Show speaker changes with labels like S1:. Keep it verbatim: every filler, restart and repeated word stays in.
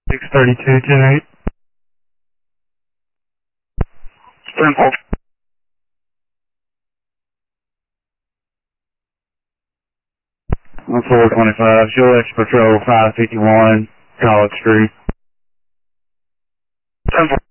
S1: six thirty-two, ten eight. ten four. one four twenty-five, Show X Patrol five fifty-one, College Street. ten four.